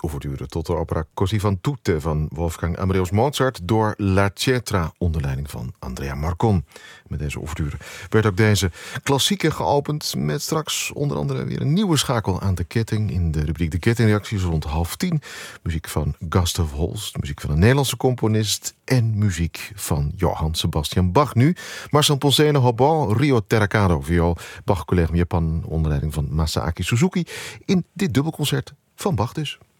overduren tot de opera Così fan tutte van Wolfgang Amadeus Mozart door La Cetra onder leiding van Andrea Marcon. Met deze overduren werd ook deze klassieke geopend met straks onder andere weer een nieuwe schakel aan de ketting in de rubriek De Kettingreacties rond 9:30. Muziek van Gustav Holst, muziek van een Nederlandse componist en muziek van Johann Sebastian Bach. Nu Marcel Ponzeno, hobo, Rio Terracado, viool, Bach Collegium Japan onder leiding van Masaaki Suzuki in dit dubbelconcert van Bach dus.